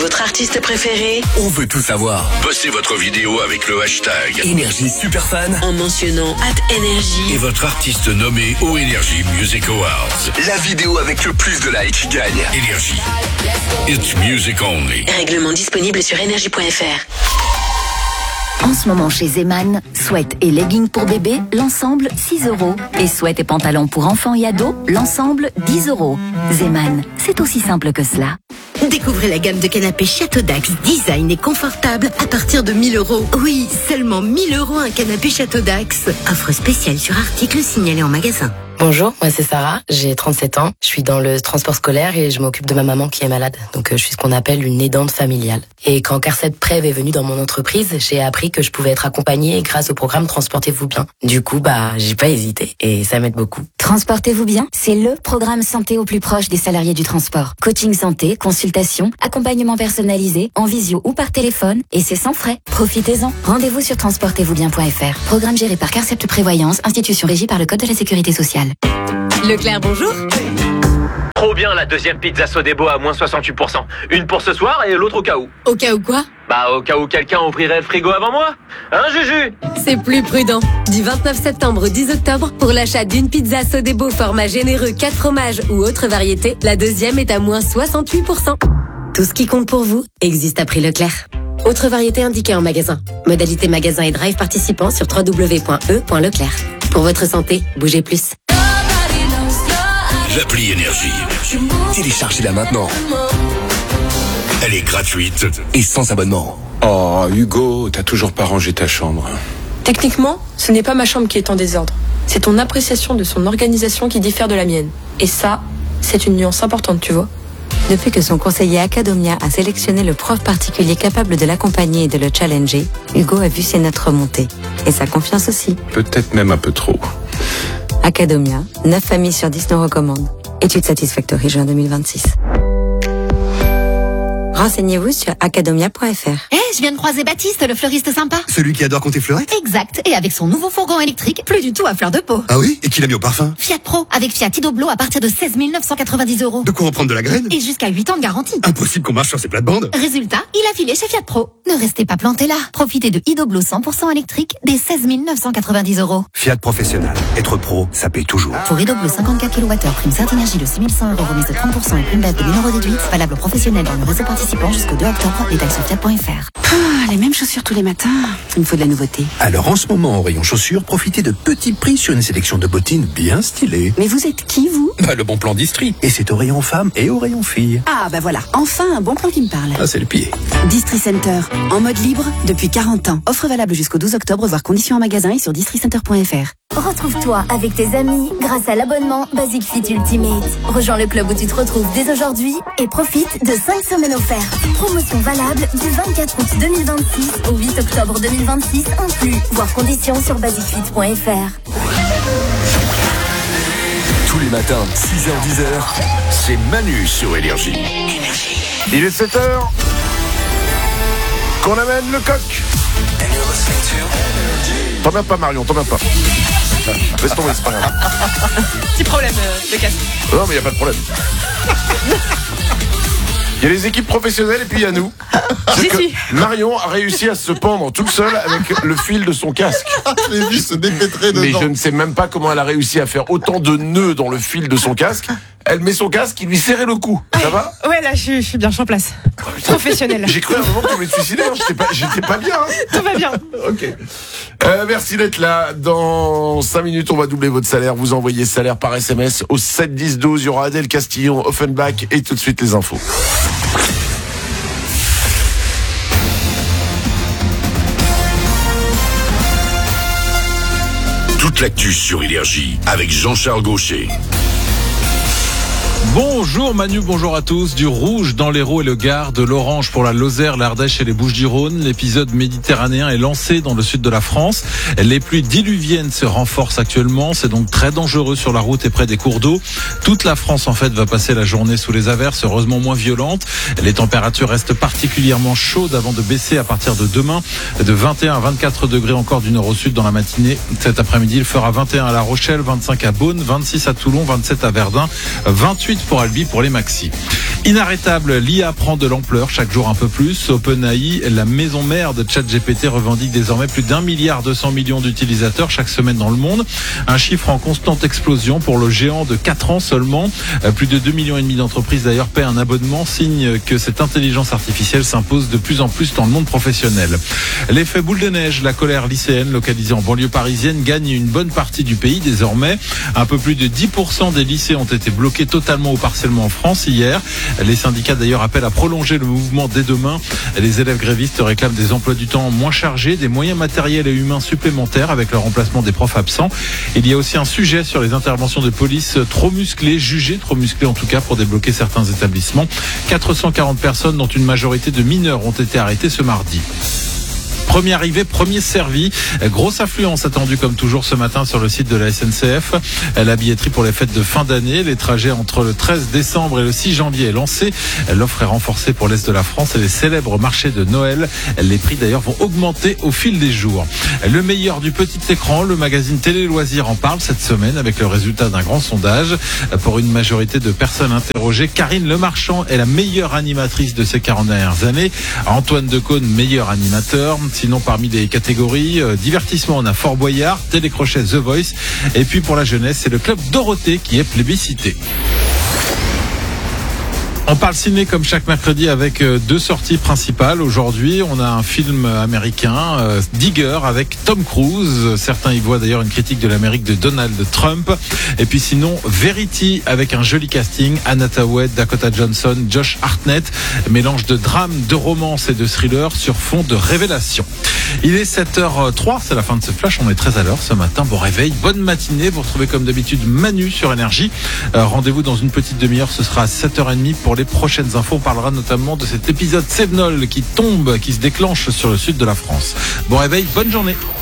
votre artiste préféré? On veut tout savoir. Postez votre vidéo avec le hashtag Énergie Superfan En mentionnant @énergie. et votre artiste nommé au Energy Music Awards. La vidéo avec le plus de likes gagne. Énergie. It's music only. Règlement disponible sur énergie.fr. En ce moment chez Zeman, sweat et leggings pour bébé, l'ensemble 6 €. Et sweat et pantalons pour enfants et ados, l'ensemble 10 €. Zeman, c'est aussi simple que cela. Découvrez la gamme de canapés Château Dax, design et confortable à partir de 1 000 €. Oui, seulement 1 000 € un canapé Château Dax. Offre spéciale sur article signalé en magasin. Bonjour, moi c'est Sarah, j'ai 37 ans, je suis dans le transport scolaire et je m'occupe de ma maman qui est malade. Donc je suis ce qu'on appelle une aidante familiale. Et quand Carset Prev est venu dans mon entreprise, j'ai appris que je pouvais être accompagnée grâce au programme Transportez-vous bien. Du coup, j'ai pas hésité et ça m'aide beaucoup. Transportez-vous bien, c'est le programme santé au plus proche des salariés du transport. Coaching santé, consultation, accompagnement personnalisé, en visio ou par téléphone, et c'est sans frais. Profitez-en. Rendez-vous sur transportezvousbien.fr. Programme géré par Carcept Prévoyance, institution régie par le Code de la Sécurité sociale. Leclerc, bonjour. Trop bien la deuxième pizza Sodebo à moins 68%. Une pour ce soir et l'autre au cas où. Au cas où quoi? Au cas où quelqu'un ouvrirait le frigo avant moi. Hein, Juju? C'est plus prudent. Du 29 septembre au 10 octobre, pour l'achat d'une pizza Sodebo format généreux 4 fromages ou autre variété, la deuxième est à moins 68%. Tout ce qui compte pour vous existe à prix Leclerc. Autre variété indiquée en magasin. Modalité magasin et drive participant sur www.e.leclerc. Pour votre santé, bougez plus. L'appli Énergie. Téléchargez-la maintenant. Elle est gratuite. Et sans abonnement. Oh, Hugo, t'as toujours pas rangé ta chambre. Techniquement, ce n'est pas ma chambre qui est en désordre. C'est ton appréciation de son organisation qui diffère de la mienne. Et ça, c'est une nuance importante, tu vois. Depuis que son conseiller Academia a sélectionné le prof particulier capable de l'accompagner et de le challenger, Hugo a vu ses notes remonter. Et sa confiance aussi. Peut-être même un peu trop. Academia, 9 familles sur 10 nous recommandent. Étude Satisfactory juin 2026. Renseignez-vous sur academia.fr. Je viens de croiser Baptiste, le fleuriste sympa. Celui qui adore compter fleurette? Exact, et avec son nouveau fourgon électrique, plus du tout à fleur de peau. Ah oui? Et qui l'a mis au parfum? Fiat Pro, avec Fiat Idoblo à partir de 16 990 €. De quoi en prendre de la graine? Et jusqu'à 8 ans de garantie. Impossible qu'on marche sur ces plates-bandes. Résultat, il a filé chez Fiat Pro. Ne restez pas planté là. Profitez de Idoblo 100% électrique dès 16 990 €. Fiat Professionnel. Être pro, ça paye toujours. Pour Idoblo 54 kWh, prime Certinergie de 6 100 € remise de 30% et prime d'aide de 1 € déduite. Valable professionnel dans le réseau participant jusqu'au 2 octobre. Détails sur fiat.fr. Les mêmes chaussures tous les matins. Il me faut de la nouveauté. Alors en ce moment, au rayon chaussures, profitez de petits prix sur une sélection de bottines bien stylées. Mais vous êtes qui, vous? Le bon plan d'Istri. Et c'est au rayon femmes et au rayon filles. Ah, voilà. Enfin, un bon plan qui me parle. Ah, c'est le pied. Distri Center. En mode libre depuis 40 ans. Offre valable jusqu'au 12 octobre, voire conditions en magasin et sur districenter.fr. Retrouve-toi avec tes amis grâce à l'abonnement Basic Fit Ultimate. Rejoins le club où tu te retrouves dès aujourd'hui et profite de 5 semaines offertes. Promotion valable du 24 août 2026 au 8 octobre 2026 inclus. Voir conditions sur basicfit.fr. Tous les matins, 6h-10h. C'est Manu sur Énergie. Il est 7h. Qu'on amène le coq. T'emmerdes pas Marion, t'emmerdes pas. Laisse tomber, c'est pas grave. Petit problème de casque. Non mais y a pas de problème. Il y a les équipes professionnelles et puis il y a nous. Marion a réussi à se pendre toute seule avec le fil de son casque. Je l'ai vu se dépêtrer dedans. Mais je ne sais même pas comment elle a réussi à faire autant de nœuds dans le fil de son casque. Elle met son casque, il lui serrait le cou. Ça va? Ouais, là, je suis bien, je suis en place. Professionnel. J'ai cru à un moment que tu voulais te suicider, hein. J'étais pas bien. Hein. Tout va bien. Ok. Merci d'être là. Dans 5 minutes, on va doubler votre salaire. Vous envoyez salaire par SMS au 7 10 12. Il y aura Adèle Castillon, Offenbach et tout de suite les infos. Toute l'actu sur Énergie avec Jean-Charles Gaucher. Bonjour Manu, bonjour à tous. Du rouge dans l'Hérault et le Gard, de l'orange pour la Lozère, l'Ardèche et les Bouches-du-Rhône. L'épisode méditerranéen est lancé dans le sud de la France. Les pluies diluviennes se renforcent actuellement. C'est donc très dangereux sur la route et près des cours d'eau. Toute la France en fait va passer la journée sous les averses, heureusement moins violentes. Les températures restent particulièrement chaudes avant de baisser à partir de demain. De 21 à 24 degrés encore du nord au sud dans la matinée. Cet après-midi, il fera 21 à La Rochelle, 25 à Beaune, 26 à Toulon, 27 à Verdun, 28 pour Albi pour les maxi. Inarrêtable, l'IA prend de l'ampleur chaque jour un peu plus. OpenAI, la maison mère de ChatGPT, revendique désormais plus d'1,2 milliard d'utilisateurs chaque semaine dans le monde. Un chiffre en constante explosion pour le géant de 4 ans seulement. Plus de 2,5 millions d'entreprises d'ailleurs paient un abonnement, signe que cette intelligence artificielle s'impose de plus en plus dans le monde professionnel. L'effet boule de neige, la colère lycéenne localisée en banlieue parisienne gagne une bonne partie du pays désormais. Un peu plus de 10% des lycées ont été bloqués totalement ou partiellement en France hier. Les syndicats d'ailleurs appellent à prolonger le mouvement dès demain. Les élèves grévistes réclament des emplois du temps moins chargés, des moyens matériels et humains supplémentaires avec le remplacement des profs absents. Il y a aussi un sujet sur les interventions de police trop musclées, jugées trop musclées en tout cas pour débloquer certains établissements. 440 personnes, dont une majorité de mineurs, ont été arrêtées ce mardi. Premier arrivé, premier servi. Grosse affluence attendue comme toujours ce matin sur le site de la SNCF. La billetterie pour les fêtes de fin d'année. Les trajets entre le 13 décembre et le 6 janvier est lancé. L'offre est renforcée pour l'Est de la France et les célèbres marchés de Noël. Les prix d'ailleurs vont augmenter au fil des jours. Le meilleur du petit écran, le magazine Télé Loisirs en parle cette semaine avec le résultat d'un grand sondage. Pour une majorité de personnes interrogées, Karine Lemarchand est la meilleure animatrice de ces 40 dernières années. Antoine Decaune, meilleur animateur. Sinon, parmi les catégories divertissement, on a Fort Boyard, Télécrochet, The Voice. Et puis pour la jeunesse, c'est le club Dorothée qui est plébiscité. On parle ciné comme chaque mercredi avec deux sorties principales. Aujourd'hui, on a un film américain, Digger, avec Tom Cruise. Certains y voient d'ailleurs une critique de l'Amérique de Donald Trump. Et puis sinon, Verity, avec un joli casting. Anna Tawai, Dakota Johnson, Josh Hartnett. Mélange de drame, de romance et de thriller sur fond de révélation. Il est 7h03, c'est la fin de ce flash. On est très à l'heure ce matin. Bon réveil, bonne matinée. Vous retrouvez comme d'habitude Manu sur Énergie. Rendez-vous dans une petite demi-heure. Ce sera à 7h30 pour les prochaines infos. On parlera notamment de cet épisode Sévenol qui tombe, qui se déclenche sur le sud de la France. Bon réveil, bonne journée.